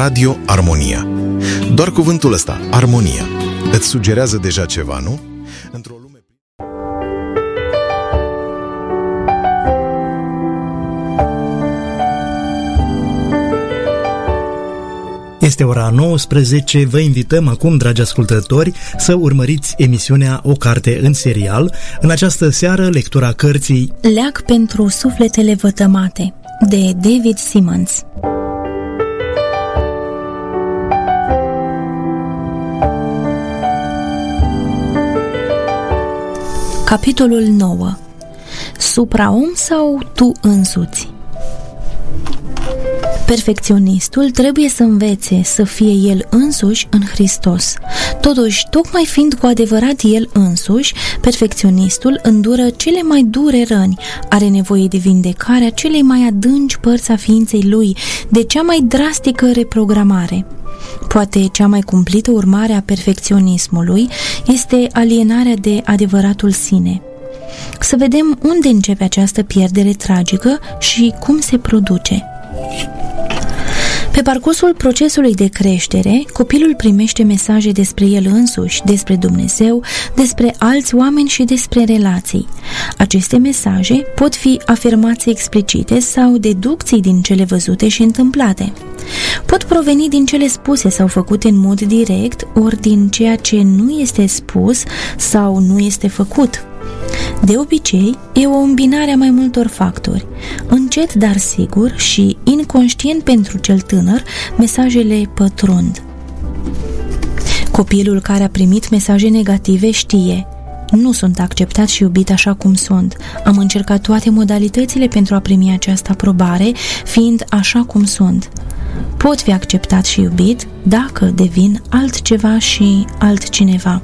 Radio Armonia. Doar cuvântul ăsta, armonia, îți sugerează deja ceva, nu? Într-o lume... Este ora 19, vă invităm acum, dragi ascultători, să urmăriți emisiunea O carte în serial. În această seară, lectura cărții Leac pentru sufletele vătămate, de David Simmons. Capitolul 9. Supraom sau tu însuți? Perfecționistul trebuie să învețe să fie el însuși în Hristos. Totuși, tocmai fiind cu adevărat el însuși, perfecționistul îndură cele mai dure răni, are nevoie de vindecarea celei mai adânci părți a ființei lui, de cea mai drastică reprogramare. Poate cea mai cumplită urmare a perfecționismului este alienarea de adevăratul sine. Să vedem unde începe această pierdere tragică și cum se produce. Pe parcursul procesului de creștere, copilul primește mesaje despre el însuși, despre Dumnezeu, despre alți oameni și despre relații. Aceste mesaje pot fi afirmații explicite sau deducții din cele văzute și întâmplate. Pot proveni din cele spuse sau făcute în mod direct, ori din ceea ce nu este spus sau nu este făcut. De obicei, e o îmbinare a mai multor factori. Încet, dar sigur și inconștient pentru cel tânăr, mesajele pătrund. Copilul care a primit mesaje negative știe: nu sunt acceptat și iubit așa cum sunt. Am încercat toate modalitățile pentru a primi această aprobare, fiind așa cum sunt. Pot fi acceptat și iubit dacă devin altceva și altcineva.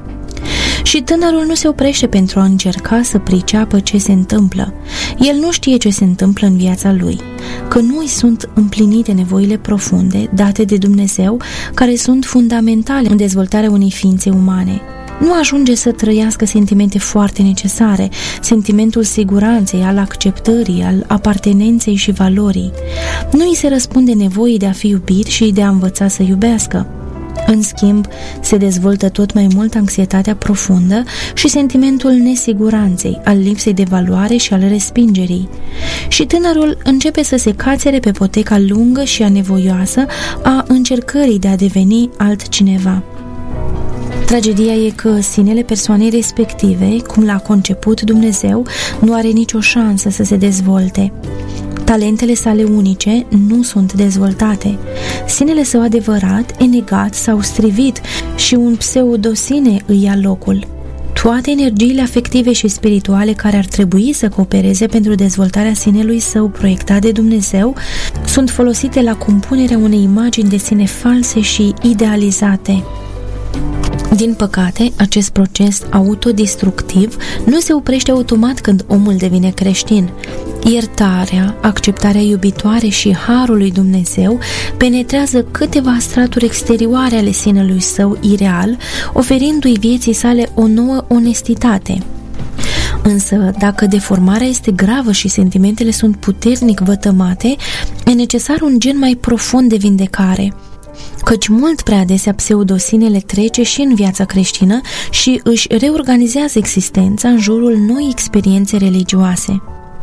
Și tânărul nu se oprește pentru a încerca să priceapă ce se întâmplă. El nu știe ce se întâmplă în viața lui, că nu îi sunt împlinite nevoile profunde date de Dumnezeu, care sunt fundamentale în dezvoltarea unei ființe umane. Nu ajunge să trăiască sentimente foarte necesare, sentimentul siguranței, al acceptării, al apartenenței și valorii. Nu îi se răspunde nevoii de a fi iubit și de a învăța să iubească. În schimb, se dezvoltă tot mai mult anxietatea profundă și sentimentul nesiguranței, al lipsei de valoare și al respingerii. Și tânărul începe să se cațere pe poteca lungă și anevoioasă a încercării de a deveni altcineva. Tragedia e că sinele persoanei respective, cum l-a conceput Dumnezeu, nu are nicio șansă să se dezvolte. Talentele sale unice nu sunt dezvoltate. Sinele său adevărat e negat sau strivit și un pseudosine îi ia locul. Toate energiile afective și spirituale care ar trebui să coopereze pentru dezvoltarea sinelui său proiectat de Dumnezeu sunt folosite la compunerea unei imagini de sine false și idealizate. Din păcate, acest proces autodestructiv nu se oprește automat când omul devine creștin. Iertarea, acceptarea iubitoare și harul lui Dumnezeu penetrează câteva straturi exterioare ale sinelui său ireal, oferindu-i vieții sale o nouă onestitate. Însă, dacă deformarea este gravă și sentimentele sunt puternic vătămate, e necesar un gen mai profund de vindecare. Căci mult prea adesea pseudosinele trece și în viața creștină și își reorganizează existența în jurul noi experiențe religioase.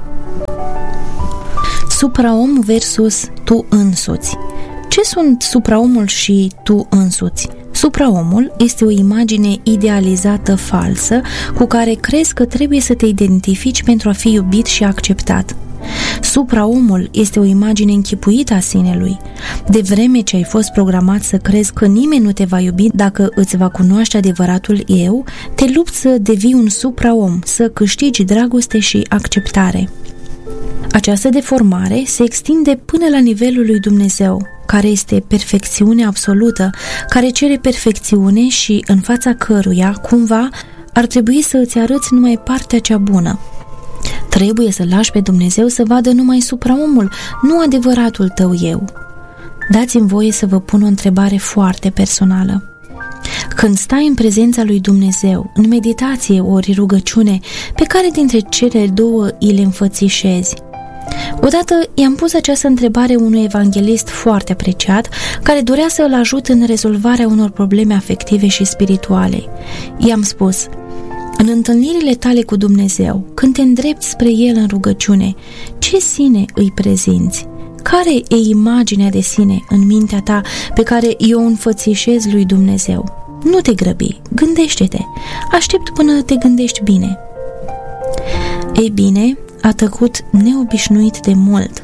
Supraom versus tu însuți. Ce sunt supraomul și tu însuți? Supraomul este o imagine idealizată falsă cu care crezi că trebuie să te identifici pentru a fi iubit și acceptat. Supraomul este o imagine închipuită a sinelui. De vreme ce ai fost programat să crezi că nimeni nu te va iubi dacă îți va cunoaște adevăratul eu, te lupți să devii un supraom, să câștigi dragoste și acceptare. Această deformare se extinde până la nivelul lui Dumnezeu, care este perfecțiune absolută, care cere perfecțiune și în fața căruia, cumva, ar trebui să îți arăți numai partea cea bună. Trebuie să lași pe Dumnezeu să vadă numai supraomul, nu adevăratul tău eu. Dați-mi voie să vă pun o întrebare foarte personală. Când stai în prezența lui Dumnezeu, în meditație ori rugăciune, pe care dintre cele două îi le înfățișezi? Odată i-am pus această întrebare unui evanghelist foarte apreciat, care dorea să îl ajut în rezolvarea unor probleme afective și spirituale. I-am spus: în întâlnirile tale cu Dumnezeu, când te îndrepți spre El în rugăciune, ce sine îi prezinți? Care e imaginea de sine în mintea ta pe care o înfățișezi lui Dumnezeu? Nu te grăbi, gândește-te, aștept până te gândești bine. Ei bine, a tăcut neobișnuit de mult.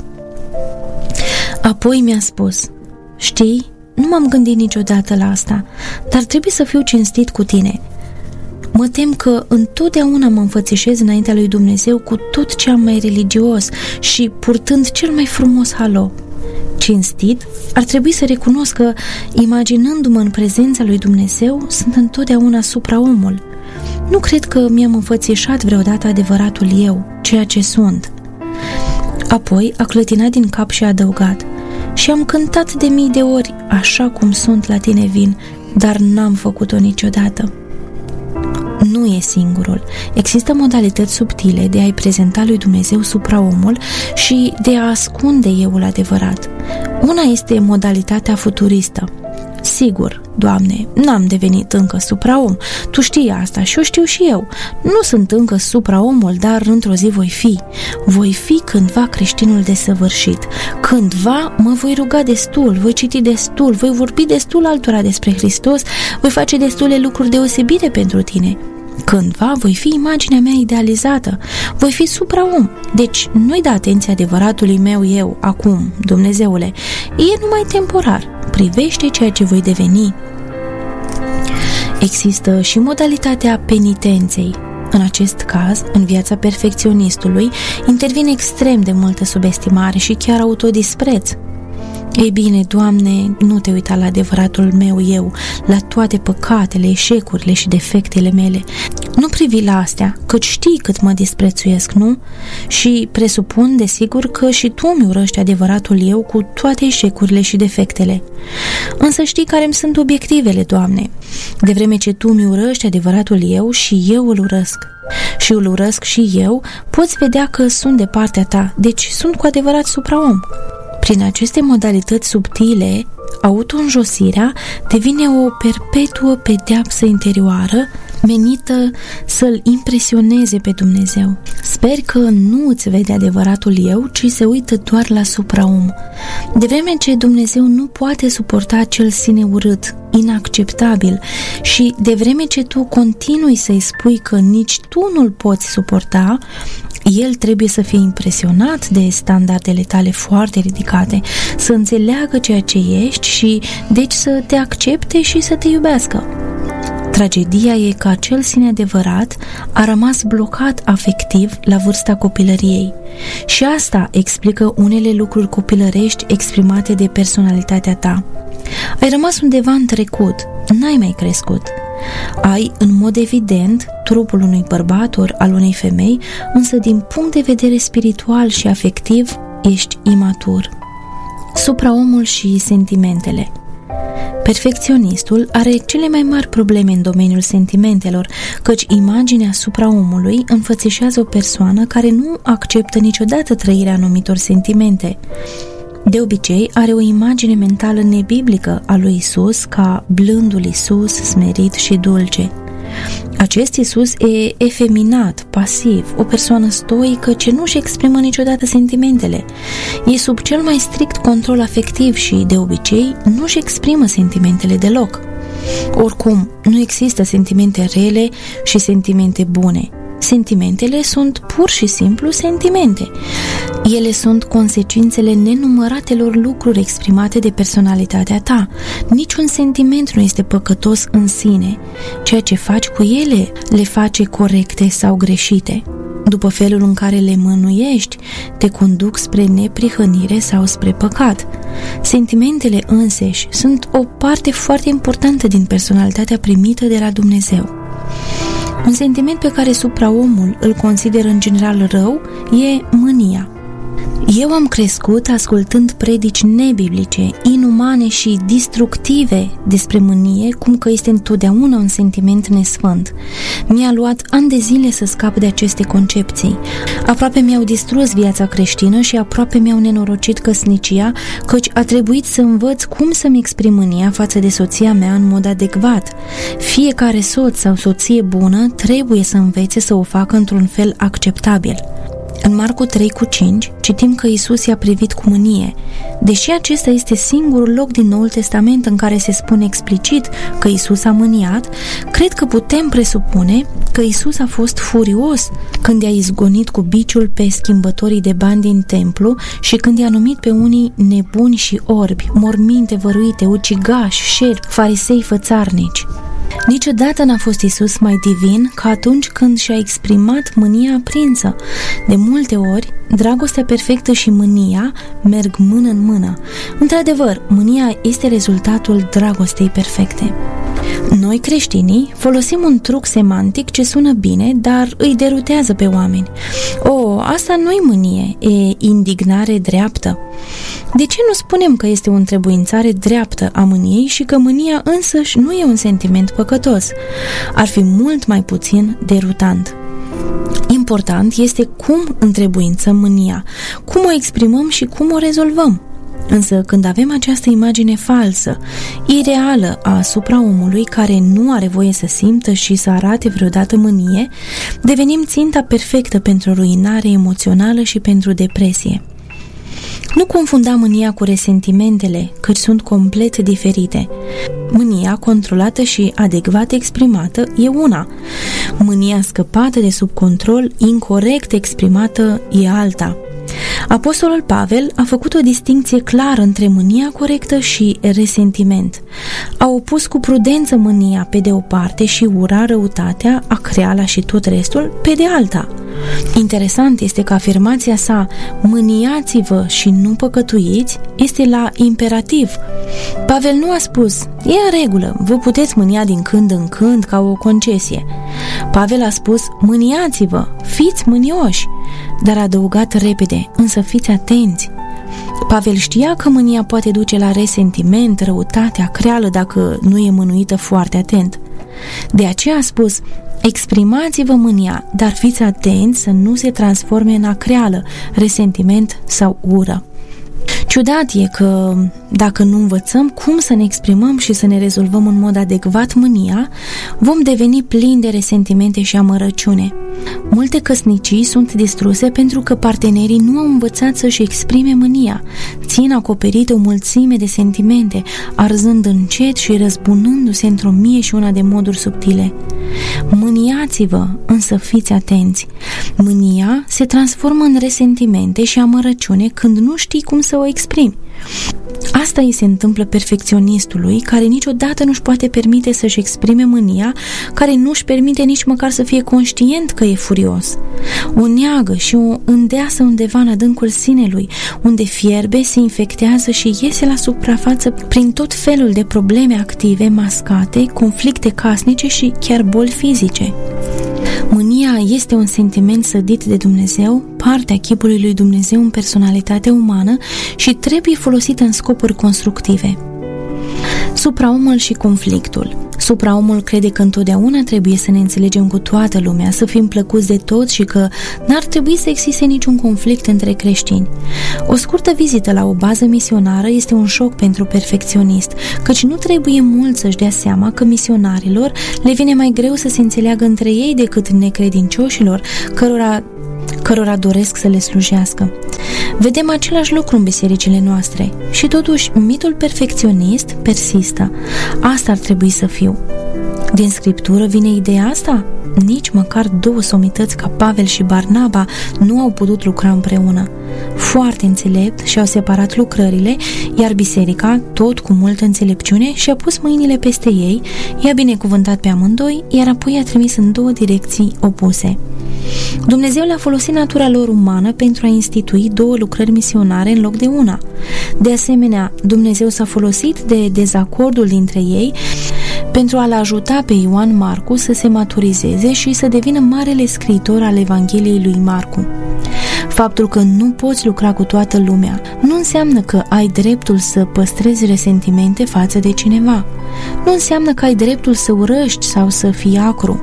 Apoi mi-a spus: știi, nu m-am gândit niciodată la asta, dar trebuie să fiu cinstit cu tine. Mă tem că întotdeauna mă înfățișez înaintea lui Dumnezeu cu tot ce am mai religios și purtând cel mai frumos halo. Cinstit, ar trebui să recunosc că, imaginându-mă în prezența lui Dumnezeu, sunt întotdeauna supraomul. Nu cred că mi-am înfățișat vreodată adevăratul eu, ceea ce sunt. Apoi a clătinat din cap și a adăugat: și am cântat de mii de ori, așa cum sunt la tine vin, dar n-am făcut-o niciodată. Nu e singurul. Există modalități subtile de a-i prezenta lui Dumnezeu supraomul și de a ascunde euul adevărat. Una este modalitatea futuristă. Sigur, Doamne, n-am devenit încă supraom. Tu știi asta și o știu și eu. Nu sunt încă supraomul, dar într-o zi voi fi. Voi fi cândva creștinul desăvârșit. Cândva mă voi ruga destul, voi citi destul, voi vorbi destul altora despre Hristos, voi face destule lucruri deosebite pentru tine. Cândva voi fi imaginea mea idealizată, voi fi supraom. Deci nu-i da atenție adevăratului meu eu, acum, Dumnezeule. E numai temporar. Privește ceea ce voi deveni. Există și modalitatea penitenței. În acest caz, în viața perfecționistului, intervine extrem de multă subestimare și chiar autodispreț. Ei bine, Doamne, nu te uita la adevăratul meu eu, la toate păcatele, eșecurile și defectele mele. Nu privi la astea, căci știi cât mă disprețuiesc, nu? Și presupun, desigur, că și tu îmi urăști adevăratul eu cu toate eșecurile și defectele. Însă știi care-mi sunt obiectivele, Doamne. De vreme ce tu mi urăști adevăratul eu și eu îl urăsc. Și îl urăsc și eu, poți vedea că sunt de partea ta, deci sunt cu adevărat supraom. Prin aceste modalități subtile, autoînjosirea devine o perpetuă pedeapsă interioară menită să-L impresioneze pe Dumnezeu. Sper că nu îți vede adevăratul eu, ci se uită doar la supraom. De vreme ce Dumnezeu nu poate suporta acel sine urât, inacceptabil, și de vreme ce tu continui să-i spui că nici tu nu-l poți suporta, el trebuie să fie impresionat de standardele tale foarte ridicate, să înțeleagă ceea ce ești și deci să te accepte și să te iubească. Tragedia e că acel sine adevărat a rămas blocat afectiv la vârsta copilăriei și asta explică unele lucruri copilărești exprimate de personalitatea ta. Ai rămas undeva în trecut, n-ai mai crescut. Ai, în mod evident, trupul unui bărbat ori al unei femei, însă din punct de vedere spiritual și afectiv ești imatur. Supraomul și sentimentele. Perfecționistul are cele mai mari probleme în domeniul sentimentelor, căci imaginea supraomului înfățișează o persoană care nu acceptă niciodată trăirea anumitor sentimente. De obicei, are o imagine mentală nebiblică a lui Isus ca blândul Isus, smerit și dulce. Acest Isus e efeminat, pasiv, o persoană stoică ce nu-și exprimă niciodată sentimentele. E sub cel mai strict control afectiv și, de obicei, nu-și exprimă sentimentele deloc. Oricum, nu există sentimente rele și sentimente bune. Sentimentele sunt pur și simplu sentimente. Ele sunt consecințele nenumăratelor lucruri exprimate de personalitatea ta. Niciun sentiment nu este păcătos în sine. Ceea ce faci cu ele le face corecte sau greșite. După felul în care le mânuiești, te conduc spre neprihănire sau spre păcat. Sentimentele înseși sunt o parte foarte importantă din personalitatea primită de la Dumnezeu. Un sentiment pe care supraomul îl consideră în general rău e mânia. Eu am crescut ascultând predici nebiblice, inumane umane și destructive despre mânie, cum că este întotdeauna un sentiment nesfânt. Mi-a luat ani de zile să scap de aceste concepții. Aproape mi-au distrus viața creștină și aproape mi-au nenorocit căsnicia, căci a trebuit să învăț cum să-mi exprim mânia față de soția mea în mod adecvat. Fiecare soț sau soție bună trebuie să învețe să o facă într-un fel acceptabil. În Marcu 3:5 citim că Iisus i-a privit cu mânie. Deși acesta este singurul loc din Noul Testament în care se spune explicit că Iisus a mâniat, cred că putem presupune că Iisus a fost furios când i-a izgonit cu biciul pe schimbătorii de bani din templu și când i-a numit pe unii nebuni și orbi, morminte văruite, ucigași, șerpi, farisei fățarnici. Niciodată n-a fost Iisus mai divin ca atunci când și-a exprimat mânia aprinsă. De multe ori, dragostea perfectă și mânia merg mână în mână. Într-adevăr, mânia este rezultatul dragostei perfecte. Noi, creștinii, folosim un truc semantic ce sună bine, dar îi derutează pe oameni. Asta nu-i mânie, e indignare dreaptă. De ce nu spunem că este o întrebuințare dreaptă a mâniei și că mânia însăși nu e un sentiment păcătos? Ar fi mult mai puțin derutant. Important este cum întrebuințăm mânia, cum o exprimăm și cum o rezolvăm. Însă când avem această imagine falsă, ireală asupra omului care nu are voie să simtă și să arate vreodată mânie, devenim ținta perfectă pentru ruinare emoțională și pentru depresie. Nu confunda mânia cu resentimentele, căci sunt complet diferite. Mânia controlată și adecvat exprimată e una. Mânia scăpată de sub control, incorect exprimată, e alta. Apostolul Pavel a făcut o distincție clară între mânia corectă și resentiment. A opus cu prudență mânia pe de o parte și ura, răutatea, acreala și tot restul pe de alta. Interesant este că afirmația sa, mâniați-vă și nu păcătuiți, este la imperativ. Pavel nu a spus, e în regulă, vă puteți mânia din când în când ca o concesie. Pavel a spus, mâniați-vă, fiți mânioși, dar a adăugat repede, însă fiți atenți. Pavel știa că mânia poate duce la resentiment, răutate, acreală dacă nu e mânuită foarte atent. De aceea a spus, exprimați-vă mânia, dar fiți atenți să nu se transforme în acreală, resentiment sau ură. Ciudat e că, dacă nu învățăm cum să ne exprimăm și să ne rezolvăm în mod adecvat mânia, vom deveni plini de resentimente și amărăciune. Multe căsnicii sunt distruse pentru că partenerii nu au învățat să-și exprime mânia, țin acoperite o mulțime de sentimente, arzând încet și răzbunându-se într-o mie și una de moduri subtile. Mâniați-vă, însă fiți atenți. Mânia se transformă în resentimente și amărăciune când nu știi cum să o exprimi. Asta îi se întâmplă perfecționistului, care niciodată nu-și poate permite să-și exprime mânia, care nu-și permite nici măcar să fie conștient că e furios. O neagă și o îndeasă undeva în adâncul sinelui, unde fierbe, se infectează și iese la suprafață prin tot felul de probleme active, mascate, conflicte casnice și chiar boli fizice. Mânia este un sentiment sădit de Dumnezeu, partea chipului lui Dumnezeu în personalitatea umană și trebuie folosită în scopuri constructive. Supraomul și conflictul. Supraomul crede că întotdeauna trebuie să ne înțelegem cu toată lumea, să fim plăcuți de toți și că n-ar trebui să existe niciun conflict între creștini. O scurtă vizită la o bază misionară este un șoc pentru perfecționist, căci nu trebuie mult să-și dea seama că misionarilor le vine mai greu să se înțeleagă între ei decât necredincioșilor, cărora doresc să le slujească. Vedem același lucru în bisericile noastre și totuși mitul perfecționist persistă. Asta ar trebui să fiu. Din Scriptură vine ideea asta? Nici măcar două somități ca Pavel și Barnaba nu au putut lucra împreună. Foarte înțelept și-au separat lucrările, iar biserica, tot cu multă înțelepciune, și-a pus mâinile peste ei, i-a binecuvântat pe amândoi, iar apoi i-a trimis în două direcții opuse. Dumnezeu le-a folosit natura lor umană pentru a institui două lucrări misionare în loc de una. De asemenea, Dumnezeu s-a folosit de dezacordul dintre ei pentru a-l ajuta pe Ioan Marcu să se maturizeze și să devină marele scriitor al Evangheliei lui Marcu. Faptul că nu poți lucra cu toată lumea nu înseamnă că ai dreptul să păstrezi resentimente față de cineva. Nu înseamnă că ai dreptul să urăști sau să fii acru.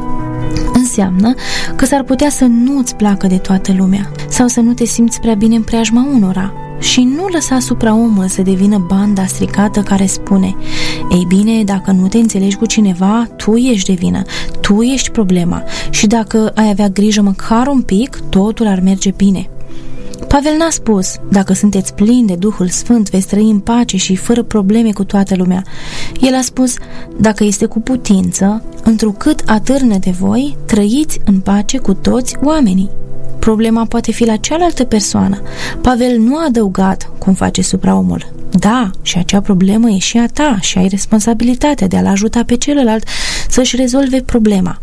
Înseamnă că s-ar putea să nu-ți placă de toată lumea sau să nu te simți prea bine în preajma unora. Și nu lăsa supraomul să devină banda stricată care spune: ei bine, dacă nu te înțelegi cu cineva, tu ești de vină, tu ești problema și dacă ai avea grijă măcar un pic, totul ar merge bine. Pavel n-a spus: dacă sunteți plini de Duhul Sfânt, veți trăi în pace și fără probleme cu toată lumea. El a spus: dacă este cu putință, întrucât atârnă de voi, trăiți în pace cu toți oamenii. Problema poate fi la cealaltă persoană. Pavel nu a adăugat, cum face supraomul: da, și acea problemă e și a ta și ai responsabilitatea de a-l ajuta pe celălalt să-și rezolve problema.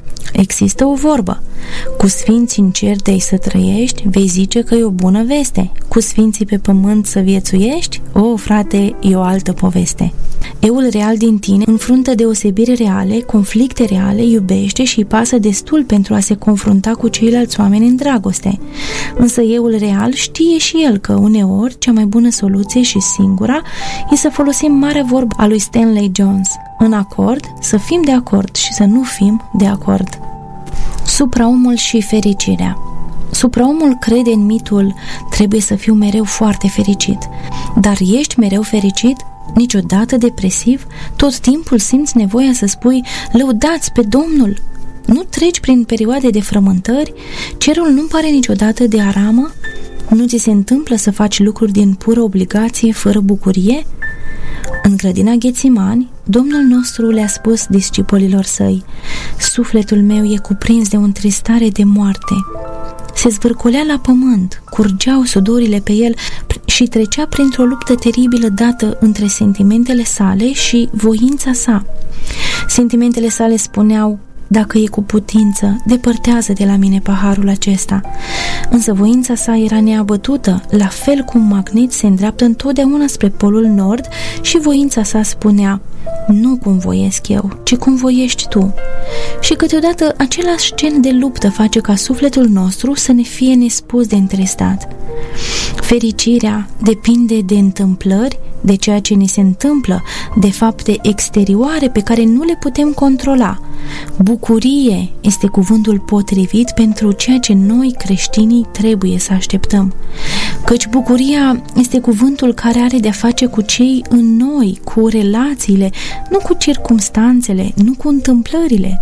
Există o vorbă: cu sfinții în cer de-ai să trăiești, vei zice că e o bună veste. Cu sfinții pe pământ să viețuiești? O, frate, e o altă poveste. Eul real din tine înfruntă deosebiri reale, conflicte reale, iubește și îi pasă destul pentru a se confrunta cu ceilalți oameni în dragoste. Însă eul real știe și el că uneori cea mai bună soluție și singura e să folosim marea vorbă a lui Stanley Jones: în acord, să fim de acord și să nu fim de acord. Supraomul și fericirea. Supraomul crede în mitul: trebuie să fiu mereu foarte fericit. Dar ești mereu fericit? Niciodată depresiv? Tot timpul simți nevoia să spui: lăudați pe Domnul? Nu treci prin perioade de frământări? Cerul nu pare niciodată de aramă? Nu ți se întâmplă să faci lucruri din pură obligație, fără bucurie? În grădina Ghețimani, Domnul nostru le-a spus discipolilor săi: sufletul meu e cuprins de o întristare de moarte. Se zvârcolea la pământ, curgeau sudorile pe el și trecea printr-o luptă teribilă dată între sentimentele sale și voința sa. Sentimentele sale spuneau: dacă e cu putință, depărtează de la mine paharul acesta. Însă voința sa era neabătută, la fel cum un magnet se îndreaptă întotdeauna spre polul nord și voința sa spunea: nu cum voiesc eu, ci cum voiești tu. Și câteodată același gen de luptă face ca sufletul nostru să ne fie nespus de întristat. Fericirea depinde de întâmplări, de ceea ce ni se întâmplă, de fapte exterioare pe care nu le putem controla. Bucurie este cuvântul potrivit pentru ceea ce noi, creștinii, trebuie să așteptăm. Căci bucuria este cuvântul care are de-a face cu cei în noi, cu relațiile, nu cu circumstanțele, nu cu întâmplările.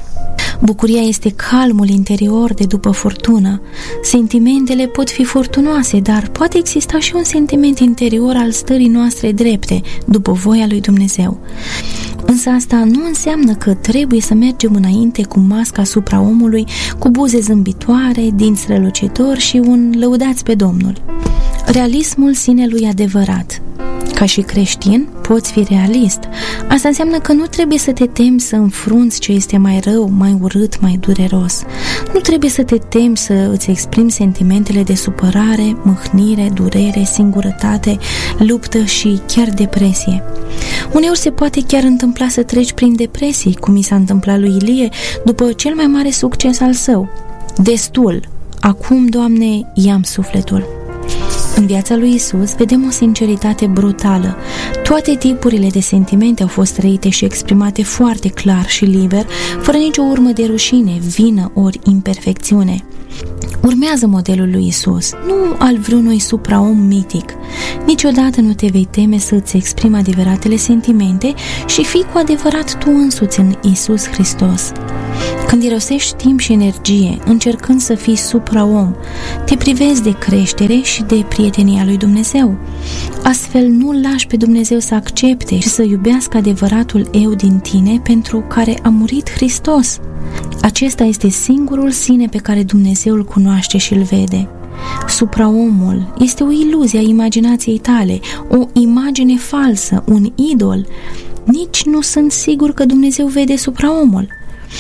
Bucuria este calmul interior de după furtună. Sentimentele pot fi furtunoase, dar poate exista și un sentiment interior al stării noastre drepte, după voia lui Dumnezeu. Însă asta nu înseamnă că trebuie să mergem înainte cu masca asupra omului, cu buze zâmbitoare, dinți strălucitori și un lăudați pe Domnul. Realismul sinelui adevărat. Ca și creștin, poți fi realist. Asta înseamnă că nu trebuie să te temi să înfrunți ce este mai rău, mai urât, mai dureros. Nu trebuie să te temi să îți exprimi sentimentele de supărare, mâhnire, durere, singurătate, luptă și chiar depresie. Uneori se poate chiar întâmpla să treci prin depresii, cum i s-a întâmplat lui Ilie după cel mai mare succes al său. Destul! Acum, Doamne, ia-mi sufletul. În viața lui Isus vedem o sinceritate brutală. Toate tipurile de sentimente au fost trăite și exprimate foarte clar și liber, fără nicio urmă de rușine, vină ori imperfecțiune. Urmează modelul lui Isus, nu al vreunui supraom mitic. Niciodată nu te vei teme să îți exprimi adevăratele sentimente și fii cu adevărat tu însuți în Isus Hristos. Când irosești timp și energie încercând să fii supraom, te privezi de creștere și de prietenia lui Dumnezeu. Astfel nu lași pe Dumnezeu să accepte și să iubească adevăratul eu din tine pentru care a murit Hristos. Acesta este singurul sine pe care Dumnezeu îl cunoaște și îl vede. Supraomul este o iluzie a imaginației tale, o imagine falsă, un idol. Nici nu sunt sigur că Dumnezeu vede supraomul.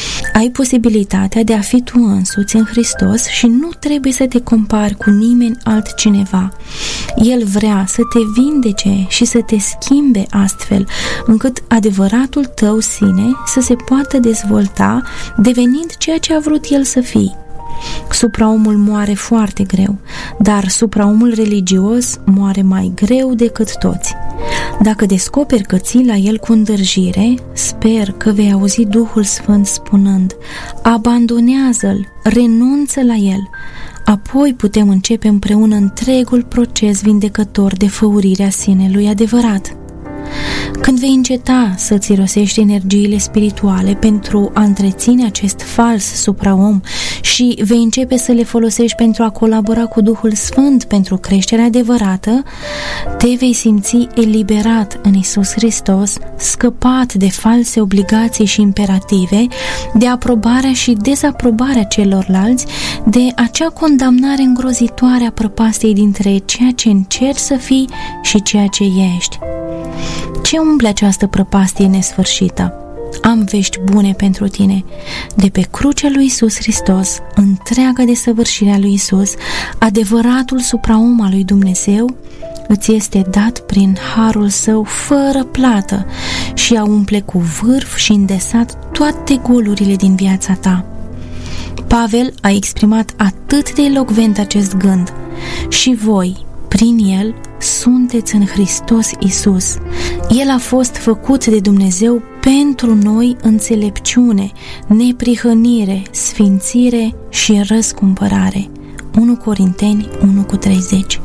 Ai posibilitatea de a fi tu însuți în Hristos și nu trebuie să te compari cu nimeni altcineva. El vrea să te vindece și să te schimbe astfel, încât adevăratul tău sine să se poată dezvolta, devenind ceea ce a vrut El să fii. Supraomul moare foarte greu, dar supraomul religios moare mai greu decât toți. Dacă descoperi că ții la el cu îndârjire, sper că vei auzi Duhul Sfânt spunând: abandonează-l, renunță la el. Apoi putem începe împreună întregul proces vindecător de făurire a sinelui adevărat. Când vei înceta să-ți irosești energiile spirituale pentru a întreține acest fals supraom și vei începe să le folosești pentru a colabora cu Duhul Sfânt pentru creșterea adevărată, te vei simți eliberat în Iisus Hristos, scăpat de false obligații și imperative, de aprobarea și dezaprobarea celorlalți, de acea condamnare îngrozitoare a prăpastiei dintre ceea ce încerci să fii și ceea ce ești. Ce umple această prăpastie nesfârșită? Am vești bune pentru tine. De pe crucea lui Iisus Hristos, întreaga desăvârșire a lui Iisus, adevăratul supraom al lui Dumnezeu, îți este dat prin harul său fără plată și a umple cu vârf și îndesat toate golurile din viața ta. Pavel a exprimat atât de elocvent acest gând: și voi, prin el, sunteți în Hristos Iisus. El a fost făcut de Dumnezeu pentru noi înțelepciune, neprihănire, sfințire și răscumpărare. 1 Corinteni 1:30.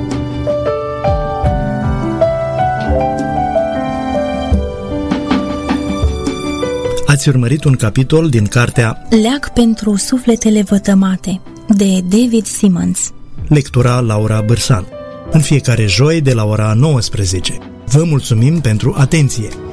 Ați urmărit un capitol din cartea Leac pentru sufletele vătămate, de David Simmons. Lectura Laura Bârsan. În fiecare joi de la ora 19. Vă mulțumim pentru atenție!